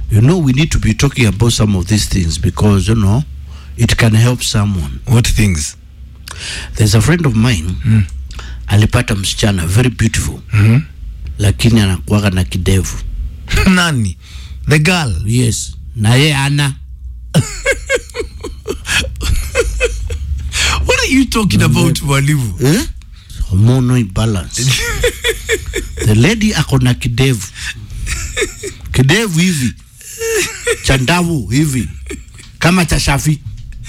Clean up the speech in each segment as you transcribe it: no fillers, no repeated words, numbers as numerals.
You know, we need to be talking about some of these things because, you know, it can help someone. What things? There's a friend of mine, alipata msichana, very beautiful. Lakini anakuwaga na kidevu. Nani? The girl? Yes. Na ye ana. What are you talking about, Walivu? Hormonal imbalance. The lady akona kidevu. Kidevu hivi. Chandavu hivi. Kama cha Shafi.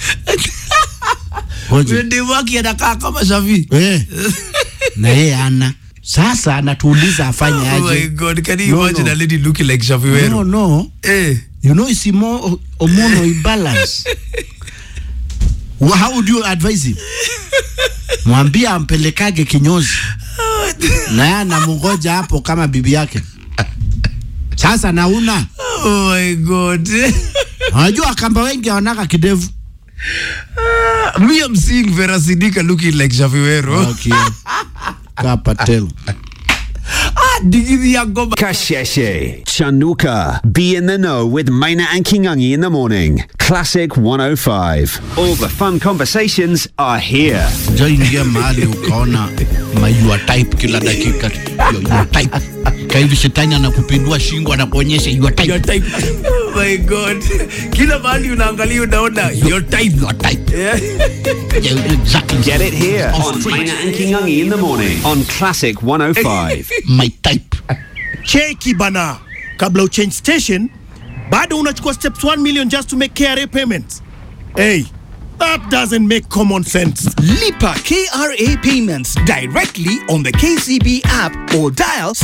Kidevu yake anakaa kama Shafi. Na ye ana. Sasa anatuuliza afanye aje. Oh my God, can you imagine a lady looking like Shafi Wero? No. You know, it's more hormonal imbalance. How would you advise him? Mwambia ampelekage kinyozi. Na ya namungoja hapo kama bibi yake. Sasa nauna. Oh my God. Unajua kamba wengi wanaka kidevu. Me, I'm seeing Vera Sidika looking like Shafi Wero. Okay. Kapatel. Kasheshe, Chanuka, be in the know with Maina and Kingangi in the morning. Classic 105. All the fun conversations are here. Jaingia mahali ukaona your type kila dakika. Your type. Kaivi shetani anakupindua shingo anakuonyesha your type. Your type. Oh my God. Kila mahali unaangalia unaona your type. Your type. Exactly. Get it here on Maina and Kingangi in the morning on Classic 105. My type. Cheki bana, kabla change station, bado unachukua steps 1 million just to make KRA payments. Hey, that doesn't make common sense. Lipa KRA payments directly on the KCB app or dial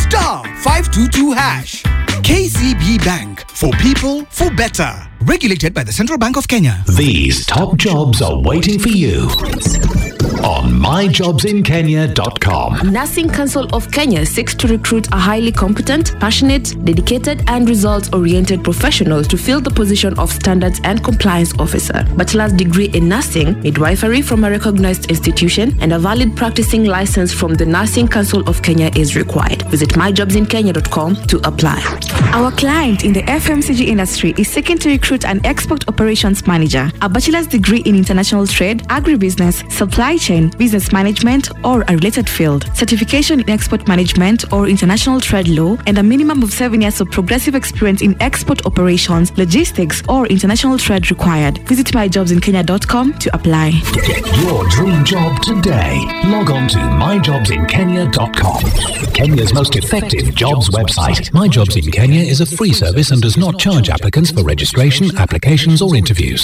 *522#. KCB Bank, for people, for better. Regulated by the Central Bank of Kenya. These top jobs are waiting for you on myjobsinkenya.com. Nursing Council of Kenya seeks to recruit a highly competent, passionate, dedicated and results-oriented professional to fill the position of Standards and Compliance Officer. Bachelor's degree in nursing, midwifery from a recognized institution, and a valid practicing license from the Nursing Council of Kenya is required. Visit myjobsinkenya.com to apply. Our client in the FMCG industry is seeking to recruit an export operations manager, a bachelor's degree in international trade, agribusiness, supply chain, business management, or a related field, certification in export management or international trade law, and a minimum of 7 years of progressive experience in export operations, logistics, or international trade required. Visit myjobsinkenya.com to apply. Get your dream job today. Log on to myjobsinkenya.com. Kenya's most effective jobs website. My Jobs in Kenya is a free service and does not charge applicants for registration, applications, or interviews.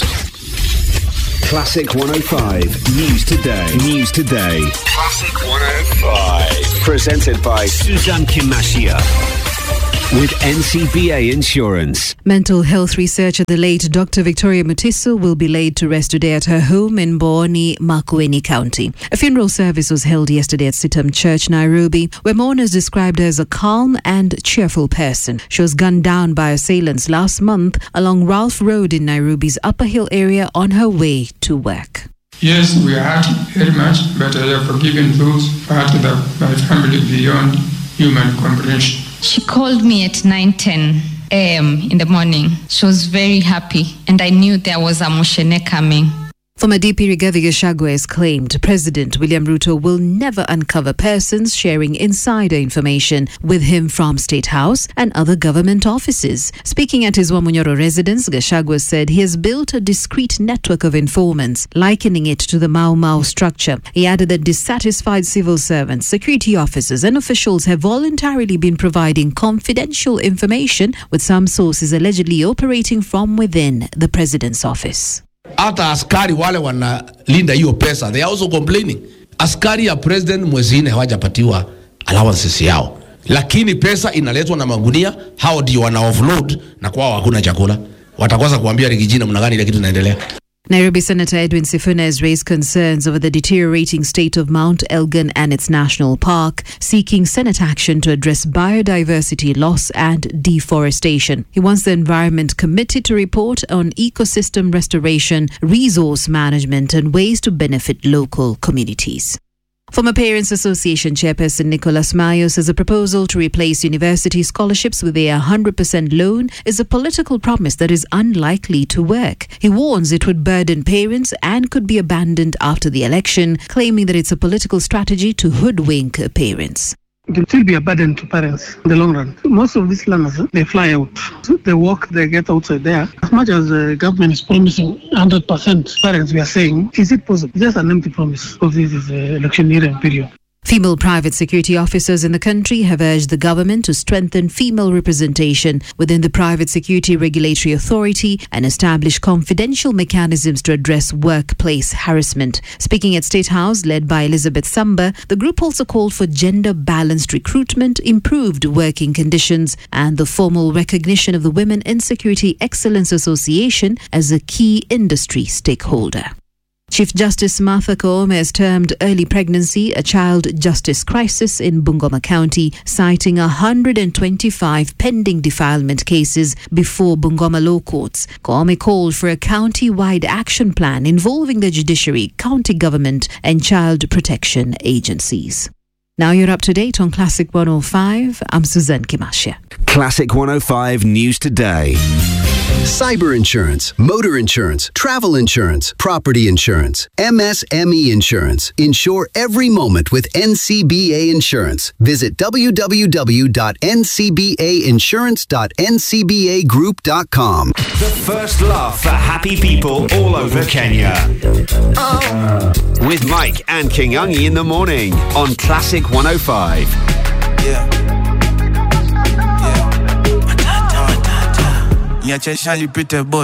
Classic 105 News Today. News Today. Classic 105. Presented by Suzanne Kimashia with NCBA Insurance. Mental health researcher, the late Dr. Victoria Mutiso, will be laid to rest today at her home in Boni, Makueni County. A funeral service was held yesterday at Sitam Church, Nairobi, where mourners described her as a calm and cheerful person. She was gunned down by assailants last month along Ralph Road in Nairobi's Upper Hill area on her way to work. Yes, we are hurt very much, but I have forgiven those hurt my family beyond human comprehension. She called me at 9:10 a.m. in the morning. She was very happy, and I knew there was a moshene coming. Former DP Rigathi Gachagua has claimed President William Ruto will never uncover persons sharing insider information with him from State House and other government offices. Speaking at his Wamunyoro residence, Gachagua said he has built a discreet network of informants, likening it to the Mau Mau structure. He added that dissatisfied civil servants, security officers and officials have voluntarily been providing confidential information, with some sources allegedly operating from within the President's office. Hata askari wale wanalinda hiyo pesa, they are also complaining. Askari ya president mwezi nne hawajapatiwa allowances yao, lakini pesa inaletwa na magunia. Hao ndio wana offload na kwao hakuna chakula. Watakosa kuambia Rigijina mna gani ile kitu inaendelea. Nairobi Senator Edwin Sifuna has raised concerns over the deteriorating state of Mount Elgon and its national park, seeking Senate action to address biodiversity loss and deforestation. He wants the Environment Committee to report on ecosystem restoration, resource management and ways to benefit local communities. Former Parents Association Chairperson Nicholas Mayo says a proposal to replace university scholarships with a 100% loan is a political promise that is unlikely to work. He warns it would burden parents and could be abandoned after the election, claiming that it's a political strategy to hoodwink parents. It will still be a burden to parents in the long run. Most of these learners, they fly out. They work, they get outside there. As much as the government is promising 100% parents, we are saying, is it possible? It's just an empty promise because this is an electioneering period. Female private security officers in the country have urged the government to strengthen female representation within the Private Security Regulatory Authority and establish confidential mechanisms to address workplace harassment. Speaking at State House, led by Elizabeth Samba, the group also called for gender-balanced recruitment, improved working conditions, and the formal recognition of the Women in Security Excellence Association as a key industry stakeholder. Chief Justice Martha Koome has termed early pregnancy a child justice crisis in Bungoma County, citing 125 pending defilement cases before Bungoma law courts. Koome called for a county-wide action plan involving the judiciary, county government and child protection agencies. Now you're up to date on Classic 105. I'm Suzanne Kimasha. Classic 105 News Today. Cyber insurance, motor insurance, travel insurance, property insurance, MSME insurance. Insure every moment with NCBA Insurance. Visit www.ncbainsurance.ncbagroup.com. The first love for happy people all over Kenya. With Mike and Kingangi in the morning on Classic 105. Niache shali pite boy.